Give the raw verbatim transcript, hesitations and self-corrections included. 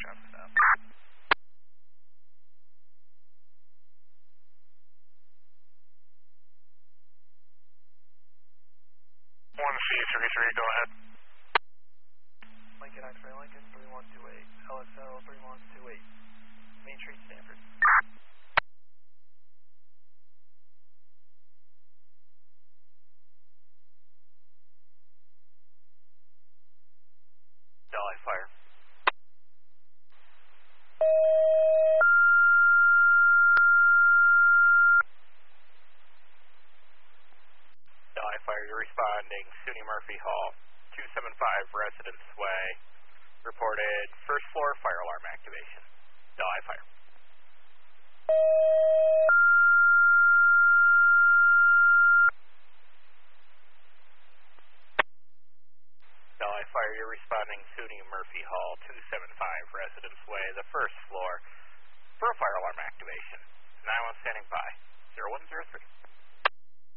truck stop. one C three three, go ahead. Lincoln X-ray Lincoln, three one two eight, L S L three one two eight, Main Street, Stanford. Delhi Fire. Delhi Fire, you're responding, SUNY Murphy Hall, two seven five Residence Way, reported first floor fire alarm activation. Delhi Fire. Delhi Fire, you're responding, SUNY Murphy Hall, two seven five Residence Way, the first floor, for a fire alarm activation. nine one standing by, zero one zero three.